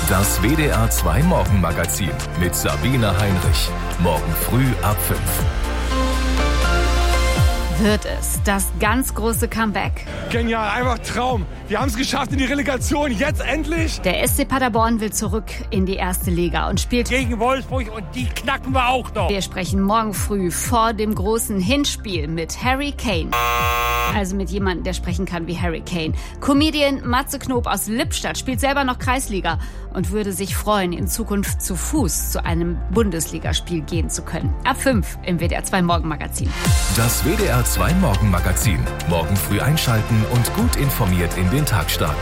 Das WDR 2 Morgenmagazin mit Sabine Heinrich. Morgen früh ab 5. Wird es das ganz große Comeback? Genial, einfach Traum. Wir haben es geschafft in die Relegation, jetzt endlich. Der SC Paderborn will zurück in die erste Liga und spielt gegen Wolfsburg und die knacken wir auch noch. Wir sprechen morgen früh vor dem großen Hinspiel mit Harry Kane. Also mit jemandem, der sprechen kann wie Harry Kane. Comedian Matze Knob aus Lippstadt spielt selber noch Kreisliga und würde sich freuen, in Zukunft zu Fuß zu einem Bundesligaspiel gehen zu können. Ab 5 im WDR 2 Morgenmagazin. Das WDR 2 Morgenmagazin. Morgen früh einschalten und gut informiert in den Tag starten.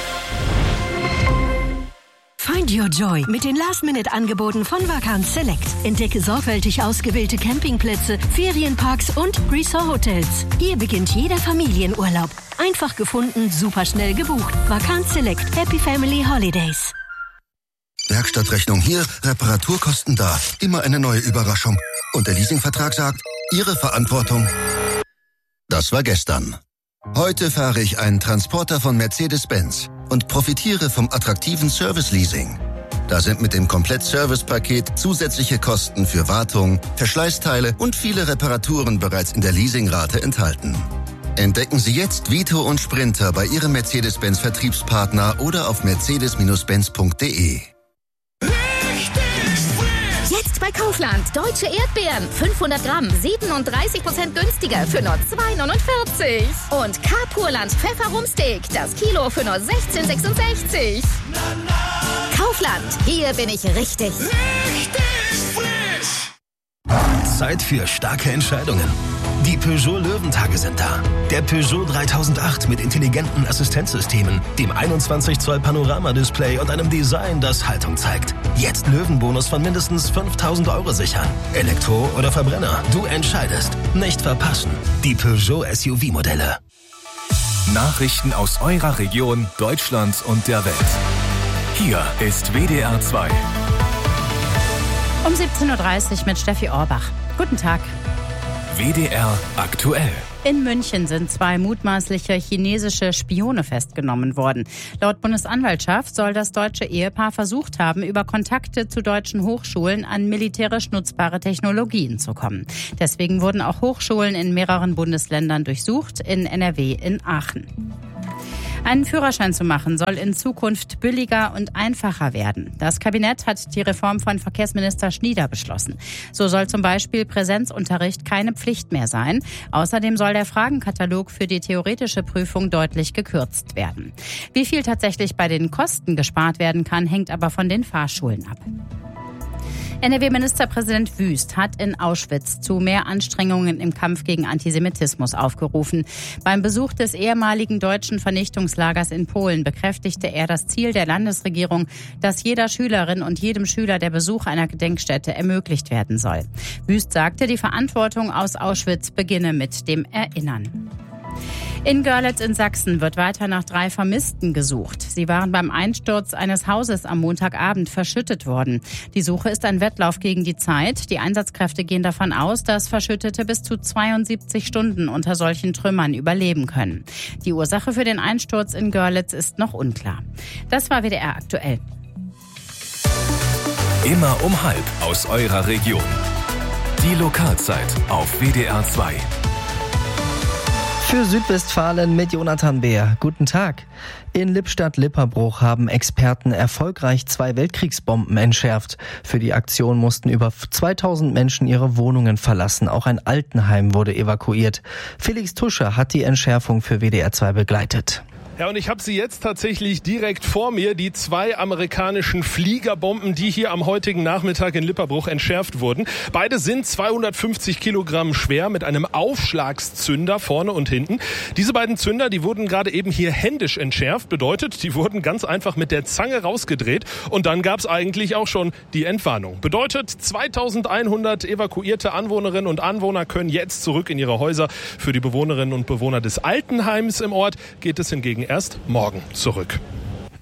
Find your joy mit den Last-Minute-Angeboten von Vacanz Select. Entdecke sorgfältig ausgewählte Campingplätze, Ferienparks und Resort-Hotels. Hier beginnt jeder Familienurlaub. Einfach gefunden, superschnell gebucht. Vacanz Select. Happy Family Holidays. Werkstattrechnung hier, Reparaturkosten da. Immer eine neue Überraschung. Und der Leasingvertrag sagt, Ihre Verantwortung. Das war gestern. Heute fahre ich einen Transporter von Mercedes-Benz und profitiere vom attraktiven Service-Leasing. Da sind mit dem Komplett-Service-Paket zusätzliche Kosten für Wartung, Verschleißteile und viele Reparaturen bereits in der Leasingrate enthalten. Entdecken Sie jetzt Vito und Sprinter bei Ihrem Mercedes-Benz-Vertriebspartner oder auf mercedes-benz.de. Jetzt bei Kaufland. Deutsche Erdbeeren. 500 Gramm. 37% günstiger für nur 2,49. Und Carpurland Pfefferrumsteak. Das Kilo für nur 16,66. Kaufland. Hier bin ich richtig. Zeit für starke Entscheidungen. Die Peugeot Löwentage sind da. Der Peugeot 3008 mit intelligenten Assistenzsystemen, dem 21 Zoll Panoramadisplay und einem Design, das Haltung zeigt. Jetzt Löwenbonus von mindestens 5.000 € sichern. Elektro oder Verbrenner, du entscheidest. Nicht verpassen. Die Peugeot SUV-Modelle. Nachrichten aus eurer Region, Deutschland und der Welt. Hier ist WDR 2. Um 17.30 Uhr mit Steffi Orbach. Guten Tag. WDR aktuell. In München sind 2 mutmaßliche chinesische Spione festgenommen worden. Laut Bundesanwaltschaft soll das deutsche Ehepaar versucht haben, über Kontakte zu deutschen Hochschulen an militärisch nutzbare Technologien zu kommen. Deswegen wurden auch Hochschulen in mehreren Bundesländern durchsucht, in NRW in Aachen. Einen Führerschein zu machen soll in Zukunft billiger und einfacher werden. Das Kabinett hat die Reform von Verkehrsminister Schnieder beschlossen. So soll zum Beispiel Präsenzunterricht keine Pflicht mehr sein. Außerdem soll der Fragenkatalog für die theoretische Prüfung deutlich gekürzt werden. Wie viel tatsächlich bei den Kosten gespart werden kann, hängt aber von den Fahrschulen ab. NRW-Ministerpräsident Wüst hat in Auschwitz zu mehr Anstrengungen im Kampf gegen Antisemitismus aufgerufen. Beim Besuch des ehemaligen deutschen Vernichtungslagers in Polen bekräftigte er das Ziel der Landesregierung, dass jeder Schülerin und jedem Schüler der Besuch einer Gedenkstätte ermöglicht werden soll. Wüst sagte, die Verantwortung aus Auschwitz beginne mit dem Erinnern. In Görlitz in Sachsen wird weiter nach 3 Vermissten gesucht. Sie waren beim Einsturz eines Hauses am Montagabend verschüttet worden. Die Suche ist ein Wettlauf gegen die Zeit. Die Einsatzkräfte gehen davon aus, dass Verschüttete bis zu 72 Stunden unter solchen Trümmern überleben können. Die Ursache für den Einsturz in Görlitz ist noch unklar. Das war WDR aktuell. Immer um 12:30 aus eurer Region. Die Lokalzeit auf WDR 2. Für Südwestfalen mit Jonathan Beer. Guten Tag. In Lippstadt-Lipperbruch haben Experten erfolgreich 2 Weltkriegsbomben entschärft. Für die Aktion mussten über 2000 Menschen ihre Wohnungen verlassen. Auch ein Altenheim wurde evakuiert. Felix Tuscher hat die Entschärfung für WDR 2 begleitet. Ja, und ich habe sie jetzt tatsächlich direkt vor mir, die 2 amerikanischen Fliegerbomben, die hier am heutigen Nachmittag in Lipperbruch entschärft wurden. Beide sind 250 Kilogramm schwer mit einem Aufschlagszünder vorne und hinten. Diese beiden Zünder, die wurden gerade eben hier händisch entschärft. Bedeutet, die wurden ganz einfach mit der Zange rausgedreht und dann gab's eigentlich auch schon die Entwarnung. Bedeutet, 2100 evakuierte Anwohnerinnen und Anwohner können jetzt zurück in ihre Häuser. Für die Bewohnerinnen und Bewohner des Altenheims im Ort geht es hingegen erst morgen zurück.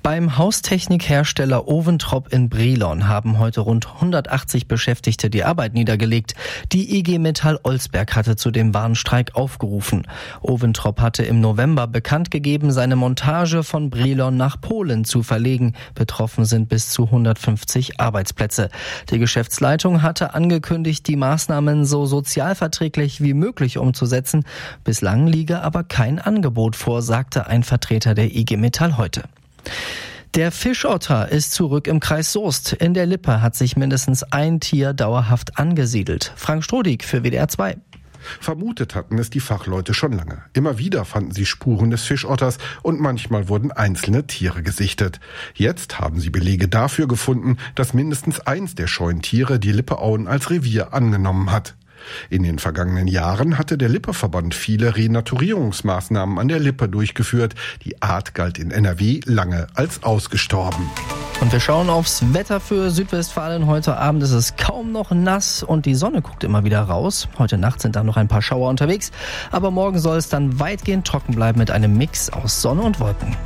Beim Haustechnikhersteller Oventrop in Brilon haben heute rund 180 Beschäftigte die Arbeit niedergelegt. Die IG Metall Olsberg hatte zu dem Warnstreik aufgerufen. Oventrop hatte im November bekannt gegeben, seine Montage von Brilon nach Polen zu verlegen. Betroffen sind bis zu 150 Arbeitsplätze. Die Geschäftsleitung hatte angekündigt, die Maßnahmen so sozialverträglich wie möglich umzusetzen. Bislang liege aber kein Angebot vor, sagte ein Vertreter der IG Metall heute. Der Fischotter ist zurück im Kreis Soest. In der Lippe hat sich mindestens ein Tier dauerhaft angesiedelt. Frank Strodig für WDR 2. Vermutet hatten es die Fachleute schon lange. Immer wieder fanden sie Spuren des Fischotters und manchmal wurden einzelne Tiere gesichtet. Jetzt haben sie Belege dafür gefunden, dass mindestens eins der Scheuntiere die Lippeauen als Revier angenommen hat. In den vergangenen Jahren hatte der Lippe-Verband viele Renaturierungsmaßnahmen an der Lippe durchgeführt. Die Art galt in NRW lange als ausgestorben. Und wir schauen aufs Wetter für Südwestfalen. Heute Abend ist es kaum noch nass und die Sonne guckt immer wieder raus. Heute Nacht sind da noch ein paar Schauer unterwegs. Aber morgen soll es dann weitgehend trocken bleiben mit einem Mix aus Sonne und Wolken.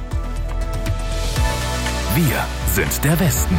Wir sind der Westen.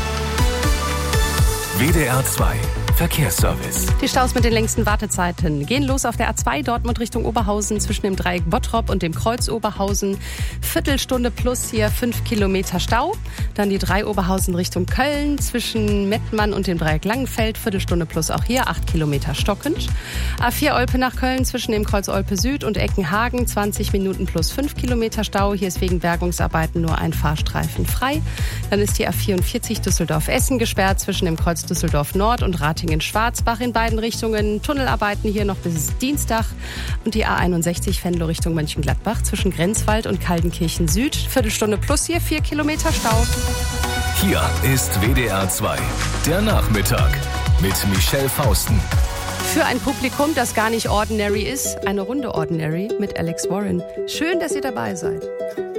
WDR 2 Verkehrsservice. Die Staus mit den längsten Wartezeiten gehen los auf der A2 Dortmund Richtung Oberhausen zwischen dem Dreieck Bottrop und dem Kreuz Oberhausen. Viertelstunde plus hier 5 Kilometer Stau. Dann die 3 Oberhausen Richtung Köln zwischen Mettmann und dem Dreieck Langenfeld. Viertelstunde plus auch hier 8 Kilometer stockend. A4 Olpe nach Köln zwischen dem Kreuz Olpe Süd und Eckenhagen 20 Minuten plus 5 Kilometer Stau. Hier ist wegen Bergungsarbeiten nur ein Fahrstreifen frei. Dann ist die A44 Düsseldorf-Essen gesperrt zwischen dem Kreuz Düsseldorf Nord und Ratingen-Schwarzbach in beiden Richtungen. Tunnelarbeiten hier noch bis Dienstag. Und die A61 Venlo Richtung Mönchengladbach zwischen Grenzwald und Kaldenkirchen Süd. Viertelstunde plus hier 4 Kilometer Stau. Hier ist WDR 2, der Nachmittag mit Michelle Fausten. Für ein Publikum, das gar nicht ordinary ist, eine Runde Ordinary mit Alex Warren. Schön, dass ihr dabei seid.